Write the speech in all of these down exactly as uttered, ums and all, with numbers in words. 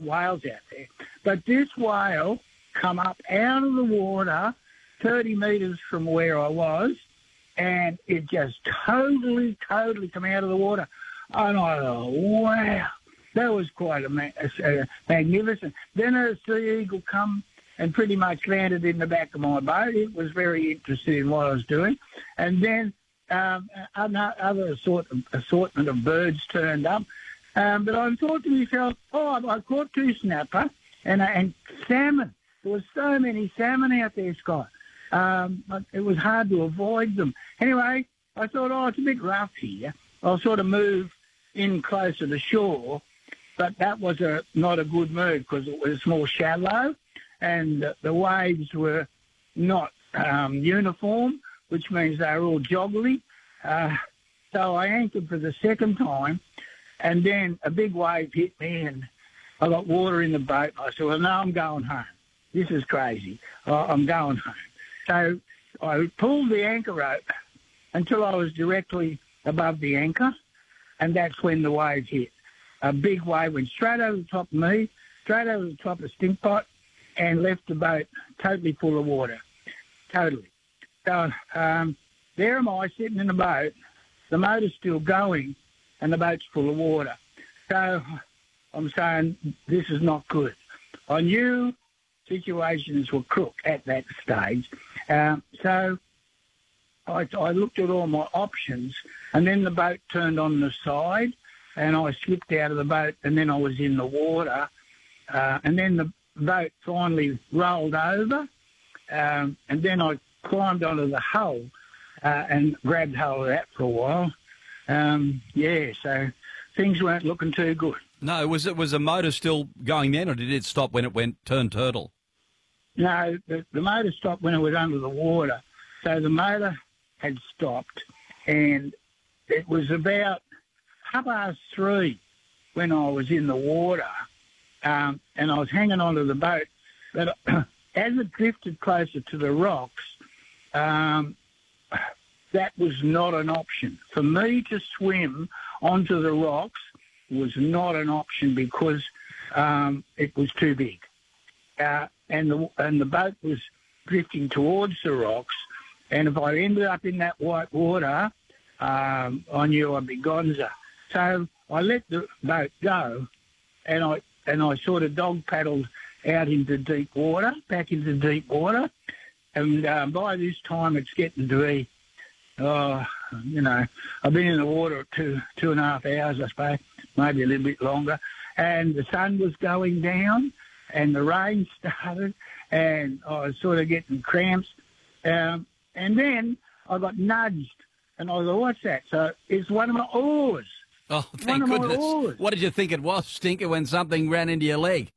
whales out there. But this whale come up out of the water thirty metres from where I was, and it just totally, totally come out of the water. And I thought, wow, that was quite a, ma- a magnificent. Then a sea eagle come and pretty much landed in the back of my boat. It was very interested in what I was doing. And then um, other sort of assortment of birds turned up. Um, but I thought to myself, oh, I caught two snapper and, and salmon. There was so many salmon out there, Scott. Um, it was hard to avoid them. Anyway, I thought, oh, it's a bit rough here. I'll sort of move in closer to shore. But that was a not a good move because it was more shallow and the waves were not um, uniform, which means they were all joggly. Uh, so I anchored for the second time, and then a big wave hit me, and I got water in the boat. I said, well, no, I'm going home. This is crazy. I'm going home. So I pulled the anchor rope until I was directly above the anchor, and that's when the wave hit. A big wave went straight over the top of me, straight over the top of Stinkpot, and left the boat totally full of water, totally. So um, there am I sitting in the boat, the motor's still going, and the boat's full of water. So I'm saying this is not good. I knew situations were crook at that stage. Um, so I, I looked at all my options, and then the boat turned on the side, and I slipped out of the boat, and then I was in the water, uh, and then the boat finally rolled over, um, and then I climbed onto the hull uh, and grabbed hold of that for a while. Um, yeah, so things weren't looking too good. No, was it was the motor still going then, or did it stop when it went turned turtle? No, the, the motor stopped when it was under the water. So the motor had stopped, and it was about half past three when I was in the water, um, and I was hanging onto the boat. But as it drifted closer to the rocks, um, that was not an option. For me to swim onto the rocks was not an option because um, it was too big. Uh, and the and the boat was drifting towards the rocks, and if I ended up in that white water, um, I knew I'd be gonza. So I let the boat go, and I and I sort of dog paddled out into deep water, back into deep water, and uh, by this time it's getting to be, oh, you know, I've been in the water two two and a half hours, I suppose, maybe a little bit longer, and the sun was going down, and the rain started, and I was sort of getting cramps, um, and then I got nudged, and I thought, what's that? So it's one of my oars. Oh, thank goodness. What did you think it was, Stinker, when something ran into your leg?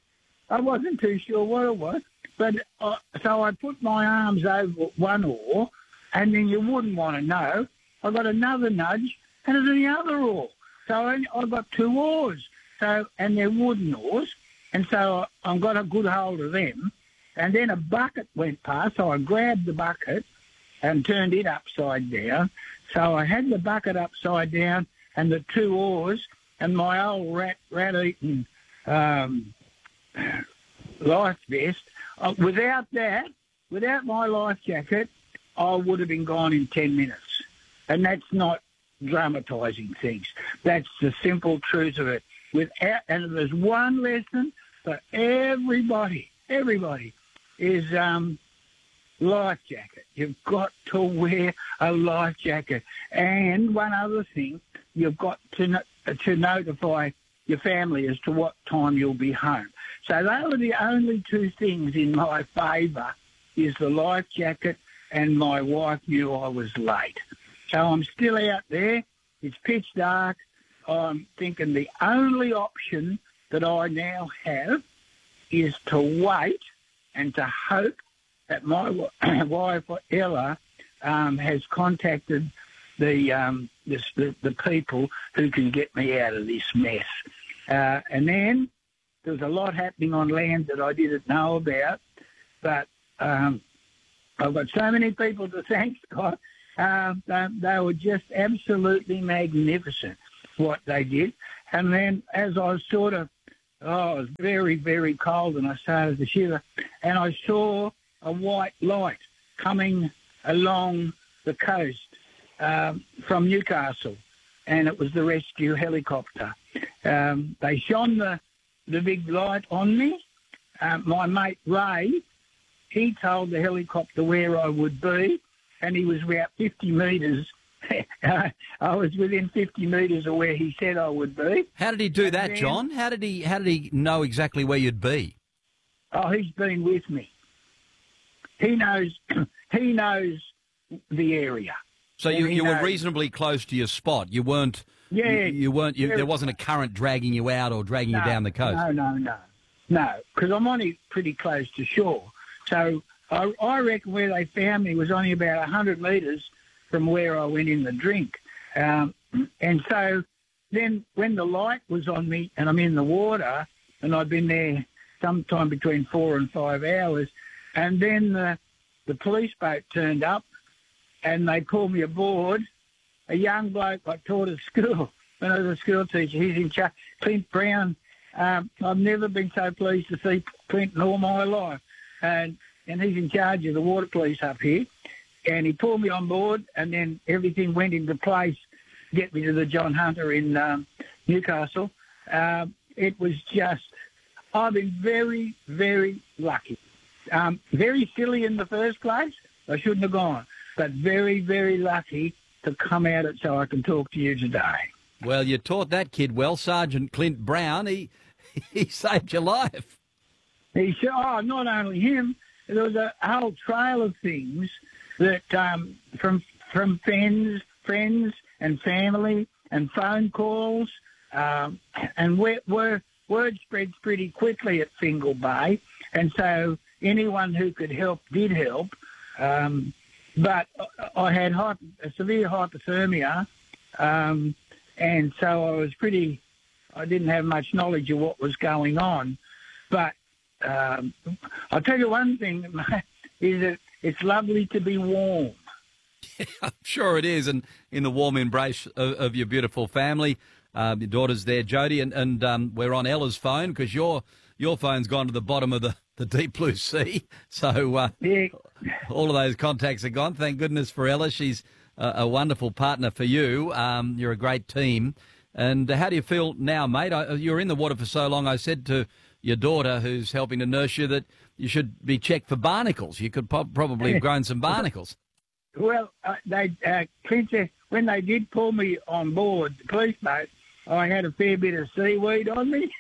I wasn't too sure what it was, but uh, so I put my arms over one oar, and then you wouldn't want to know, I got another nudge, and it's the other oar. So I, I got two oars, so and they're wooden oars, and so I, I got a good hold of them, and then a bucket went past, so I grabbed the bucket and turned it upside down. So I had the bucket upside down, and the two oars, and my old rat, rat-eaten um, life vest. Uh, without that, without my life jacket, I would have been gone in ten minutes. And that's not dramatising things. That's the simple truth of it. Without, and there's one lesson for everybody, everybody, is um, life jacket. You've got to wear a life jacket. And one other thing, you've got to no- to notify your family as to what time you'll be home. So those are the only two things in my favour, is the life jacket, and my wife knew I was late. So I'm still out there. It's pitch dark. I'm thinking the only option that I now have is to wait and to hope that my wife, Ella, um, has contacted the, um, the, the the people who can get me out of this mess. Uh, and then there's a lot happening on land that I didn't know about, but um, I've got so many people to thank, Scott. Uh, they, they were just absolutely magnificent, what they did. And then as I was sort of Oh, it was very, very cold, and I started to shiver. And I saw a white light coming along the coast um, from Newcastle, and it was the rescue helicopter. Um, they shone the, the big light on me. Um, my mate Ray, he told the helicopter where I would be, and he was about fifty metres. I was within fifty metres of where he said I would be. How did he do and that, then, John? How did he? How did he know exactly where you'd be? Oh, he's been with me. He knows. He knows the area. So you, you were reasonably close to your spot. You weren't. Yeah. You, you weren't. You, there wasn't a current dragging you out or dragging no, you down the coast. No, no, no, no. Because I'm only pretty close to shore. So I, I reckon where they found me was only about a hundred metres from where I went in the drink. Um, and so then when the light was on me and I'm in the water, and I'd been there sometime between four and five hours, and then the, the police boat turned up and they pulled me aboard, a young bloke I taught at school when I was a school teacher. He's in charge, Clint Brown. Um, I've never been so pleased to see Clint in all my life. And, and he's in charge of the water police up here. And he pulled me on board, and then everything went into place to get me to the John Hunter in um, Newcastle. Uh, it was just, I've been very, very lucky. Um, very silly in the first place. I shouldn't have gone. But very, very lucky to come out it so I can talk to you today. Well, you taught that kid well, Sergeant Clint Brown. He, he saved your life. He said, oh, not only him, there was a whole trail of things that um, from from friends, friends and family and phone calls, um, and we're, we're, word spreads pretty quickly at Fingal Bay, and so anyone who could help did help. Um, but I had hypo, a severe hypothermia, um, and so I was pretty. I didn't have much knowledge of what was going on, but um, I'll tell you one thing is that it's lovely to be warm. Yeah, I'm sure it is, and in the warm embrace of, of your beautiful family. Um, your daughter's there, Jodie, and, and um, we're on Ella's phone because your your phone's gone to the bottom of the, the deep blue sea. So uh, yeah. all of those contacts are gone. Thank goodness for Ella. She's a, a wonderful partner for you. Um, you're a great team. And how do you feel now, mate? I, you're in the water for so long. I said to your daughter, who's helping to nurse you, that you should be checked for barnacles. You could po- probably have grown some barnacles. Well, uh, they uh, Princess, when they did pull me on board the police boat, I had a fair bit of seaweed on me,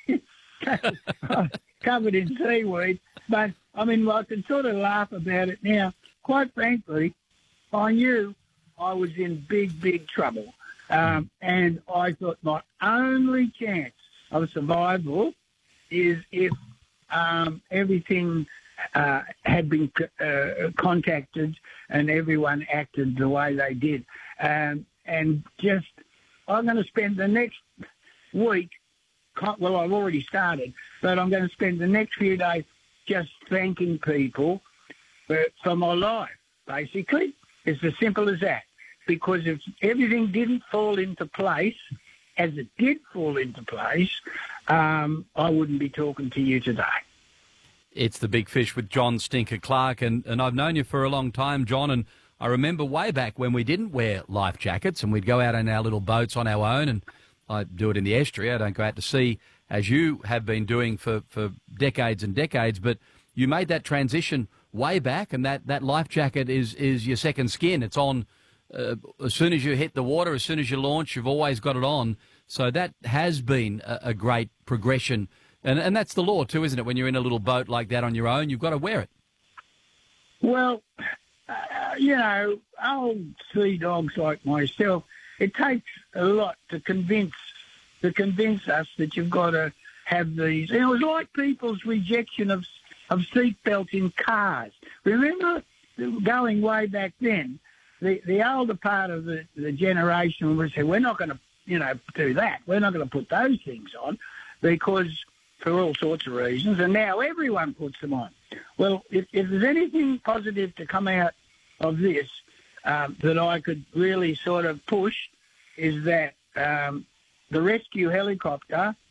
covered in seaweed. But, I mean, I can sort of laugh about it now. Quite frankly, I knew I was in big, big trouble. Um, and I thought my only chance of survival is if um, everything uh, had been uh, contacted and everyone acted the way they did. Um, and just, I'm going to spend the next week, well, I've already started, but I'm going to spend the next few days just thanking people for, for my life, basically. It's as simple as that. Because if everything didn't fall into place, as it did fall into place, um, I wouldn't be talking to you today. It's The Big Fish with John Stinker Clark, and, and I've known you for a long time, John, and I remember way back when we didn't wear life jackets and we'd go out in our little boats on our own, and I do it in the estuary. I don't go out to sea as you have been doing for, for decades and decades, but you made that transition way back, and that, that life jacket is, is your second skin. It's on uh, as soon as you hit the water, as soon as you launch, you've always got it on. So that has been a, a great progression. And, and that's the law too, isn't it? When you're in a little boat like that on your own, you've got to wear it. Well, uh, you know, old sea dogs like myself, it takes a lot to convince to convince us that you've got to have these. It was like people's rejection of of seatbelts in cars. Remember, going way back then, the, the older part of the, the generation would say, we're not going to, you know, do that. We're not going to put those things on because for all sorts of reasons, and now everyone puts them on. Well, if, if there's anything positive to come out of this um, that I could really sort of push is that um, the rescue helicopter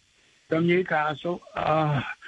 from Newcastle. Oh,